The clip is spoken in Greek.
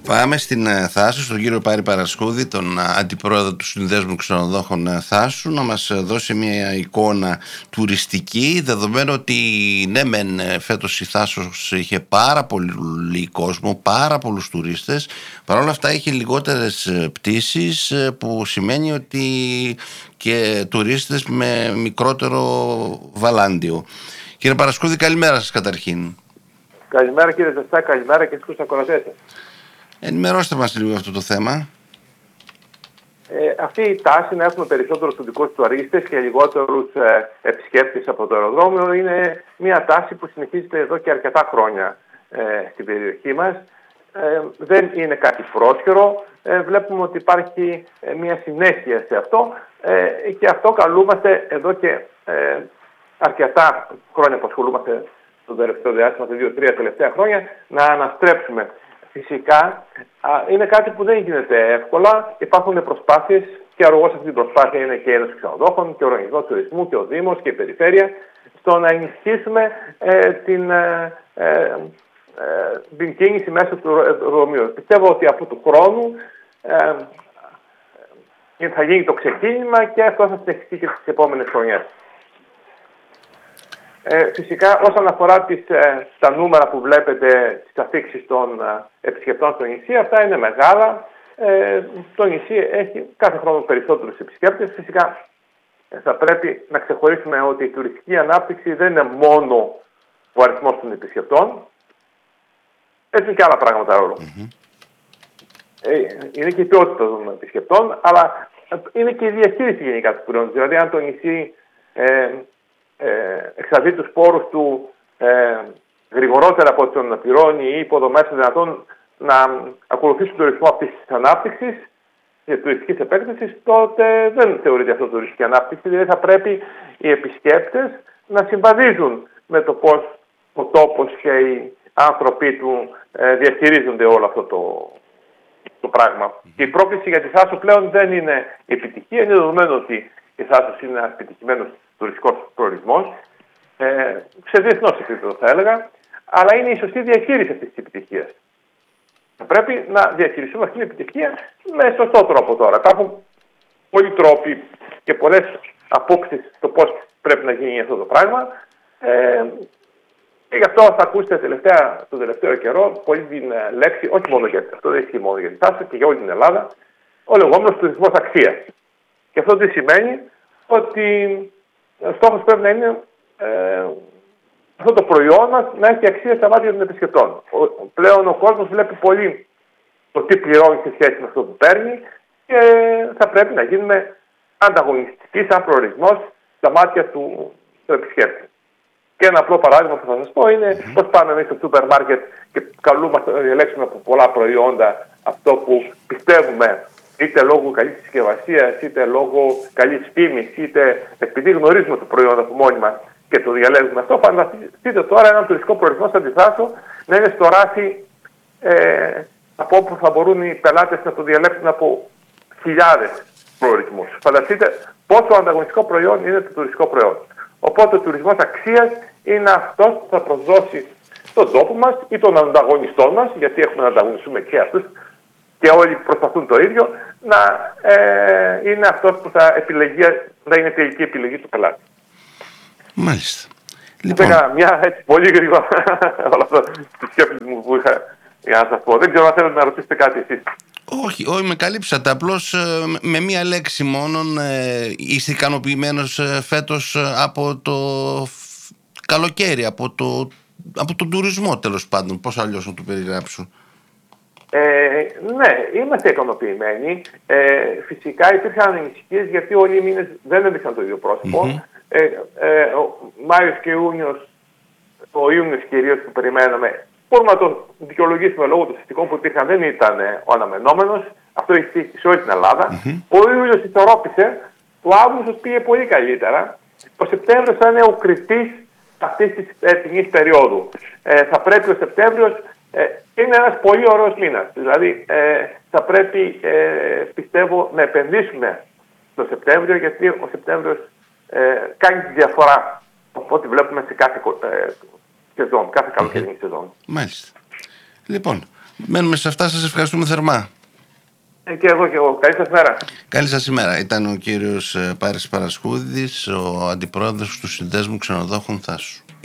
Πάμε στην Θάσο, στον κύριο Πάρη Παρασκούδη, τον αντιπρόεδρο του Συνδέσμου Ξενοδόχων Θάσου, να μας δώσει μια εικόνα τουριστική, δεδομένου ότι ναι μεν φέτος η Θάσος είχε πάρα πολύ κόσμο, πάρα πολλούς τουρίστες, παρόλα αυτά είχε λιγότερες πτήσεις, που σημαίνει ότι και τουρίστες με μικρότερο βαλάντιο. Κύριε Παρασκούδη, καλημέρα σας καταρχήν. Καλημέρα κύριε Ζεστά, καλημέρα και στους ακροατές. Ενημερώστε μας λίγο αυτό το θέμα. Αυτή η τάση να έχουμε περισσότερους τουριστικούς τουρίστες και λιγότερους επισκέπτες από το αεροδρόμιο είναι μια τάση που συνεχίζεται εδώ και αρκετά χρόνια στην περιοχή μας. Δεν είναι κάτι πρόσχερο. Βλέπουμε ότι υπάρχει μια συνέχεια σε αυτό και αυτό καλούμαστε εδώ και αρκετά χρόνια που ασχολούμαστε στο τελευταίο διάστημα, τα 2-3 τελευταία χρόνια, να αναστρέψουμε. Φυσικά είναι κάτι που δεν γίνεται εύκολα. Υπάρχουν προσπάθειες και αρρωγός αυτή την προσπάθεια είναι και η Ένωση Ξενοδόχων και ο Οργανισμός Τουρισμού και ο Δήμος και η Περιφέρεια στο να ενισχύσουμε την κίνηση μέσω του αεροδρομίου. Πιστεύω ότι από του χρόνου θα γίνει το ξεκίνημα και αυτό θα συνεχιστεί και τις επόμενες χρονιές. Φυσικά όσον αφορά τα νούμερα που βλέπετε στις αφίξεις των επισκεπτών στο νησί, αυτά είναι μεγάλα. Το νησί έχει κάθε χρόνο περισσότερους επισκέπτες. Φυσικά θα πρέπει να ξεχωρίσουμε ότι η τουριστική ανάπτυξη δεν είναι μόνο ο αριθμός των επισκεπτών. Έχουν και άλλα πράγματα ρόλο. Είναι και η ποιότητα των επισκεπτών, αλλά είναι και η διαχείριση γενικά του προϊόντος. Δηλαδή αν το νησί εξαδεί τους πόρους του γρηγορότερα από ό,τι τον πληρώνει ή υποδομές δυνατόν να ακολουθήσουν τον ρυθμό αυτής της ανάπτυξης και τουριστικής επέκτασης, τότε δεν θεωρείται αυτό τουριστική ανάπτυξη. Δηλαδή θα πρέπει οι επισκέπτες να συμβαδίζουν με το πώς ο τόπος και οι άνθρωποι του διαχειρίζονται όλο αυτό το πράγμα. Και η πρόκληση για τη Θάσο πλέον δεν είναι η επιτυχία. Είναι δεδομένο ότι η Θάσο είναι ένα επιτυχημένος τουριστικός προορισμός, σε διεθνώς επίπεδο θα έλεγα, αλλά είναι η σωστή διαχείριση αυτής της επιτυχίας. Θα πρέπει να διαχειριστούμε αυτή την επιτυχία με σωστό τρόπο τώρα. Υπάρχουν πολλοί τρόποι και πολλές απόψεις στο πώς πρέπει να γίνει αυτό το πράγμα. Και γι' αυτό θα ακούσετε τον τελευταίο καιρό πολύ την λέξη, όχι μόνο για αυτό, δεν ισχύει μόνο για τη Θάσο και για όλη την Ελλάδα, ο λεγόμενος τουρισμός αξίας. Και αυτό τι σημαίνει? Ότι ο στόχος πρέπει να είναι αυτό το προϊόν μας να έχει αξία στα μάτια των επισκεπτών. Πλέον ο κόσμος βλέπει πολύ το τι πληρώνει σε σχέση με αυτό που παίρνει και θα πρέπει να γίνουμε ανταγωνιστικοί σαν προορισμός στα μάτια του επισκέπτη. Και ένα απλό παράδειγμα που θα σας πω είναι πώς πάμε εμείς στο σούπερ μάρκετ και καλούμαστε να διαλέξουμε από πολλά προϊόντα αυτό που πιστεύουμε, είτε λόγω καλής συσκευασίας, είτε λόγω καλής φήμης, είτε επειδή γνωρίζουμε το προϊόν από μόνοι μας και το διαλέγουμε αυτό. Φανταστείτε τώρα έναν τουριστικό προορισμό σαν τη Θάσο να είναι στο ράφι από όπου θα μπορούν οι πελάτες να το διαλέξουν από χιλιάδες προορισμούς. Φανταστείτε πόσο ανταγωνιστικό προϊόν είναι το τουριστικό προϊόν. Οπότε ο τουρισμός αξίας είναι αυτός που θα προσδώσει στον τόπο μας ή των ανταγωνιστών μας, γιατί έχουμε να ανταγωνιστούμε και αυτούς και όλοι προσπαθούν το ίδιο, να είναι αυτός που θα επιλεγεί, να είναι τελική επιλογή του πελάτη. Μάλιστα. Λοιπόν, μια έτσι πολύ γρήγορα όλα αυτά τις σκέψεις μου που είχα για να σας πω. Δεν ξέρω αν θέλετε να ρωτήσετε κάτι εσείς. Όχι, με καλύψατε. Απλώς με μία λέξη μόνον, είστε ικανοποιημένος φέτος από το καλοκαίρι, από τον τουρισμό τέλος πάντων, πώς αλλιώς να το περιγράψω? Ναι, είμαστε ικανοποιημένοι. Φυσικά υπήρχαν ανησυχίες γιατί όλοι οι μήνες δεν έδειξαν το ίδιο πρόσωπο. Ο Μάιος και Ιούνιος, ο Ιούνιος κυρίως που περιμέναμε, μπορούμε να το δικαιολογήσουμε λόγω των θετικών που υπήρχαν, δεν ήταν ο αναμενόμενος. Αυτό έχει σε όλη την Ελλάδα. Ο Ιούλιος ισορρόπησε, ο Αύγουστος πήγε πολύ καλύτερα. Ο Σεπτέμβριος θα είναι ο κριτής αυτής της εθνικής περίοδου. Θα πρέπει ο Σεπτέμβριος, είναι ένας πολύ ωραίος μήνας. Δηλαδή θα πρέπει, πιστεύω, να επενδύσουμε στο Σεπτέμβριο, γιατί ο Σεπτέμβριος κάνει τη διαφορά από ό,τι βλέπουμε σε κάθε σεζόν, κάθε καλοκαιρινή σεζόν. Μάλιστα. Λοιπόν, Μένουμε σε αυτά, σας ευχαριστούμε θερμά. Και εγώ. Καλή σας μέρα. Καλή σας ημέρα. Ήταν ο κύριος Πάρης Παρασκούδης, ο αντιπρόεδρος του Συνδέσμου Ξενοδόχων Θάσου.